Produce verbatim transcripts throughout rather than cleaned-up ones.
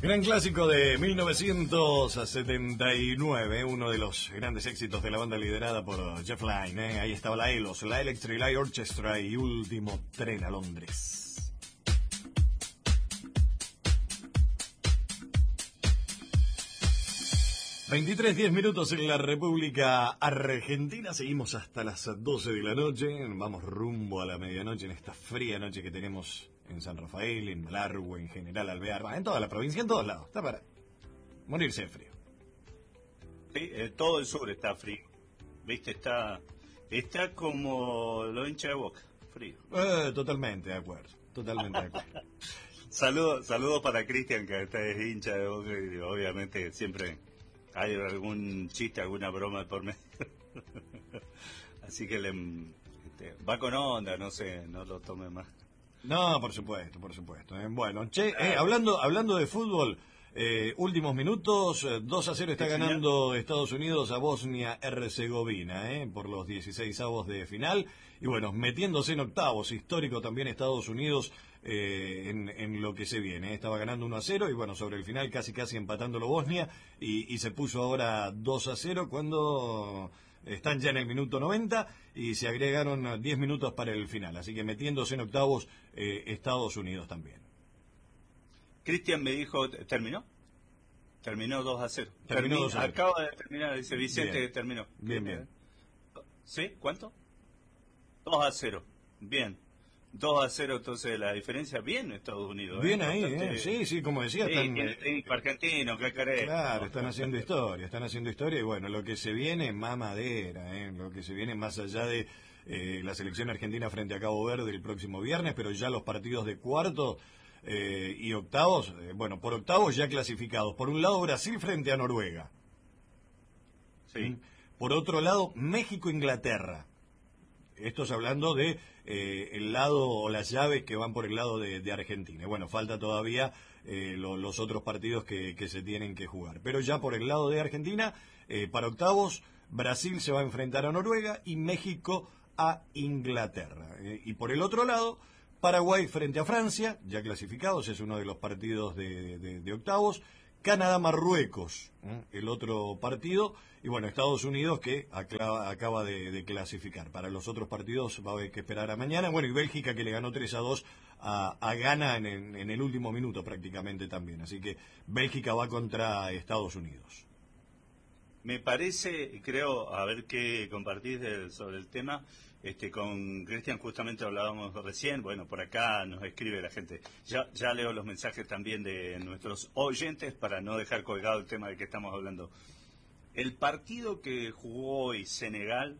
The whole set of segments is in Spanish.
Gran clásico de mil novecientos setenta y nueve, uno de los grandes éxitos de la banda liderada por Jeff Lynne. ¿eh? Ahí estaba la ELOS, la Electric Light Orchestra y Último Tren a Londres. veintitrés, diez minutos en la República Argentina. Seguimos hasta las doce de la noche. Vamos rumbo a la medianoche en esta fría noche que tenemos en San Rafael, en Malargüe, en General Alvear, en toda la provincia, en todos lados. Está para morirse de frío. Sí, eh, todo el sur está frío. Viste, está está como lo hincha de Boca, frío. Eh, totalmente de acuerdo, totalmente de acuerdo. Saludos saludo para Cristian, que está es hincha de Boca, y obviamente siempre hay algún chiste, alguna broma por medio. Así que le, este, va con onda, no sé, no lo tome más. No, por supuesto, por supuesto. Eh. Bueno, che, eh, hablando hablando de fútbol, eh, últimos minutos, eh, dos a cero está ganando Estados Unidos a Bosnia-Herzegovina, eh, por los dieciseisavos de final. Y bueno, metiéndose en octavos, histórico también Estados Unidos eh, en, en lo que se viene. Eh. Estaba ganando uno a cero y bueno, sobre el final casi casi empatándolo Bosnia y, y se puso ahora dos a cero cuando están ya en el minuto noventa y se agregaron diez minutos para el final. Así que metiéndose en octavos eh, Estados Unidos también. Cristian me dijo, ¿terminó? Terminó dos a cero. Terminó dos a cero. Acaba de terminar, dice Vicente Bien. que terminó. Bien, bien. ¿Sí? ¿Cuánto? dos a cero. Bien. dos a cero, entonces la diferencia, bien Estados Unidos. Bien ¿eh? ahí, Bastante... ¿eh? Sí, sí, como decía. Sí, están... tiene técnico argentino, ¿qué querés? Claro, están haciendo historia, están haciendo historia y bueno, lo que se viene es mamadera, ¿eh? Lo que se viene más allá de eh, la selección argentina frente a Cabo Verde el próximo viernes, pero ya los partidos de cuarto eh, y octavos, eh, bueno, por octavos ya clasificados. Por un lado Brasil frente a Noruega. Sí. Por otro lado México-Inglaterra. Esto es hablando de eh, el lado o las llaves que van por el lado de, de Argentina. Bueno, falta todavía eh, lo, los otros partidos que, que se tienen que jugar. Pero ya por el lado de Argentina, eh, para octavos, Brasil se va a enfrentar a Noruega y México a Inglaterra. Eh, y por el otro lado, Paraguay frente a Francia, ya clasificados, es uno de los partidos de, de, de octavos. Canadá-Marruecos, ¿eh? el otro partido, y bueno, Estados Unidos que acaba, acaba de, de clasificar. Para los otros partidos va a haber que esperar a mañana. Bueno, y Bélgica que le ganó tres a dos a, a Ghana en, en, en el último minuto prácticamente también. Así que Bélgica va contra Estados Unidos. Me parece, creo, a ver qué compartís de, sobre el tema, este, con Cristian justamente hablábamos recién, bueno, por acá nos escribe la gente, ya, ya leo los mensajes también de nuestros oyentes para no dejar colgado el tema del que estamos hablando. El partido que jugó hoy Senegal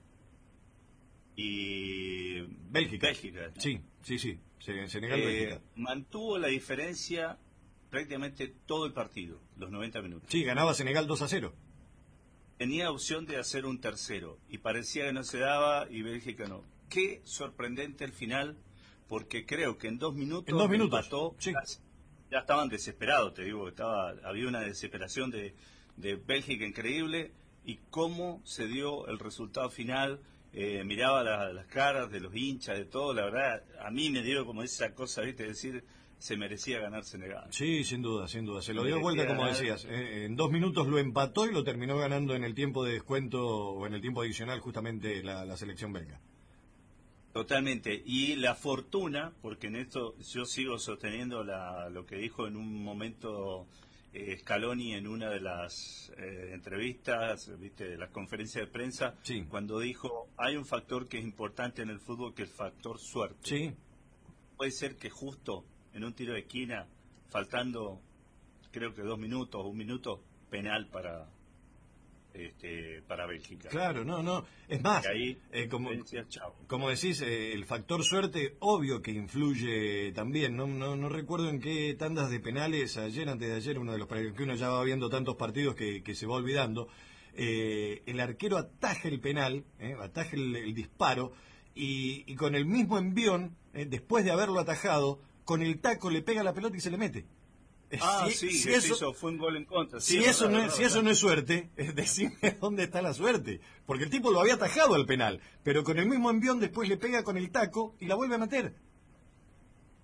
y Bélgica, Bélgica ¿no? sí, sí, sí, Senegal, eh, Bélgica. Mantuvo la diferencia prácticamente todo el partido, los noventa minutos. Sí, ganaba Senegal dos a cero. Tenía opción de hacer un tercero y parecía que no se daba y Bélgica no. Qué sorprendente el final, porque creo que en dos minutos, en dos minutos empató, sí. ya, ya estaban desesperados, te digo, estaba había una desesperación de, de Bélgica increíble y cómo se dio el resultado final. Eh, miraba la, las caras de los hinchas, de todo, la verdad, a mí me dio como esa cosa, viste, decir, se merecía ganar Senegal. Sí, sin duda, sin duda. Se lo dio vuelta, como decías. Eh, en dos minutos lo empató y lo terminó ganando en el tiempo de descuento o en el tiempo adicional justamente la, la selección belga. Totalmente. Y la fortuna, porque en esto yo sigo sosteniendo la, lo que dijo en un momento eh, Scaloni en una de las eh, entrevistas, viste, de las conferencias de prensa, sí. Cuando dijo, hay un factor que es importante en el fútbol, que es el factor suerte. Sí. Puede ser que justo en un tiro de esquina, faltando creo que dos minutos, un minuto, penal para este para Bélgica. Claro, no, no. Es más, ahí, eh, como, decía, chao. como decís, eh, el factor suerte, obvio que influye también. No, no, no recuerdo en qué tandas de penales, ayer, antes de ayer, uno de los que uno ya va viendo tantos partidos que, que se va olvidando. Eh, el arquero ataja el penal, eh, ataja el, el disparo, y, y con el mismo envión, eh, después de haberlo atajado, con el taco le pega la pelota y se le mete. Ah, si, sí, si que eso, hizo, fue un gol en contra. Si, sí, eso, verdad, no, verdad, si eso no es suerte, es decirme dónde está la suerte. Porque el tipo lo había atajado al penal, pero con el mismo envión después le pega con el taco y la vuelve a meter.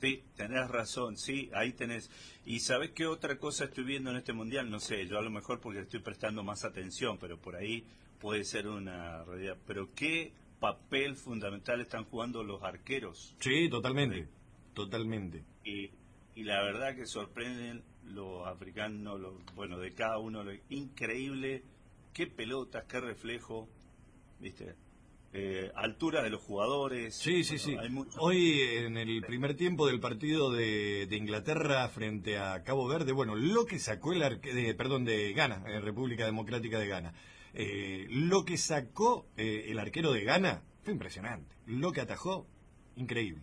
Sí, tenés razón, sí, ahí tenés. ¿Y sabés qué otra cosa estoy viendo en este mundial? No sé, yo a lo mejor porque estoy prestando más atención, pero por ahí puede ser una realidad. Pero qué papel fundamental están jugando los arqueros. Sí, totalmente, totalmente. Y, y la verdad que sorprenden los africanos, los, bueno, de cada uno, lo increíble, qué pelotas, qué reflejo, ¿viste? Eh, altura de los jugadores. Sí, sí, Bueno, sí. hay mucho... Hoy en el primer tiempo del partido de, de Inglaterra frente a Cabo Verde, bueno, lo que sacó el arque, de, perdón, de Ghana, en República Democrática de Ghana, eh, lo que sacó eh, el arquero de Ghana fue impresionante. Lo que atajó, increíble.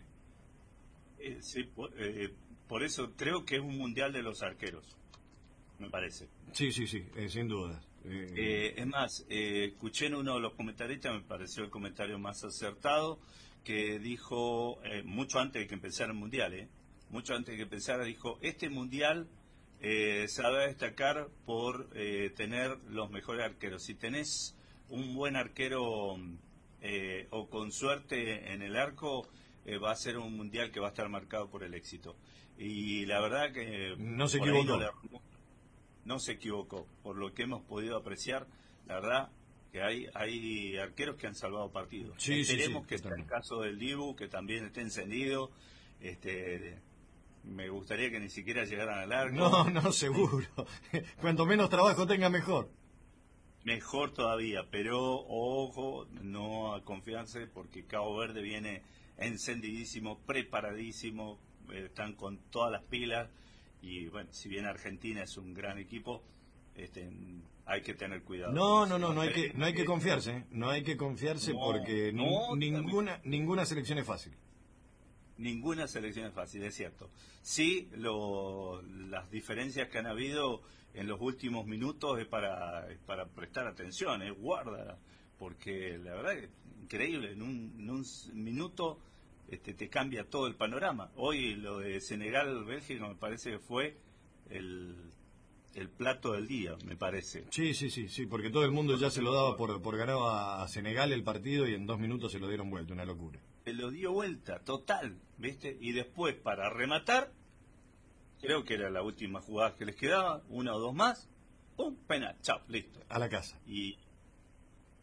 Eh, sí, por, eh, por eso creo que es un mundial de los arqueros, me parece. Sí, sí, sí, eh, sin duda. Eh, eh, es más, eh, escuché en uno de los comentaristas, me pareció el comentario más acertado, que dijo, eh, mucho antes de que empezara el mundial, eh, mucho antes de que empezara, dijo, este mundial eh, se va a destacar por eh, tener los mejores arqueros. Si tenés un buen arquero eh, o con suerte en el arco, eh, va a ser un mundial que va a estar marcado por el éxito. Y la verdad que... No se por ahí equivocó. no le- no se equivocó, por lo que hemos podido apreciar, la verdad que hay hay arqueros que han salvado partidos. Sí, sí, Esperemos sí, que sea el totalmente. caso del Dibu, que también esté encendido. Este, me gustaría que ni siquiera llegaran al arco. No, no, seguro. Cuanto menos trabajo tenga, mejor. Mejor todavía, pero ojo, no a confiarse porque Cabo Verde viene encendidísimo, preparadísimo, eh, están con todas las pilas. Y bueno, si bien Argentina es un gran equipo, este, hay que tener cuidado. No, no, no, no hay que, no hay que confiarse, ¿eh? No hay que confiarse No, porque no, nin- ninguna, ninguna selección es fácil. Ninguna selección es fácil, es cierto. Sí, lo, las diferencias que han habido en los últimos minutos es para, es para prestar atención, es guarda, porque la verdad es increíble, en un, en un minuto este, te cambia todo el panorama. Hoy lo de Senegal-Bélgica me parece que fue el, el plato del día, me parece. Sí, sí, sí, sí, porque todo el mundo ya se lo daba por, por ganado a, a Senegal el partido y en dos minutos se lo dieron vuelta, una locura. Se lo dio vuelta, total, ¿viste? Y después, para rematar, creo que era la última jugada que les quedaba, una o dos más, ¡pum! Penal, chao, listo. A la casa. Y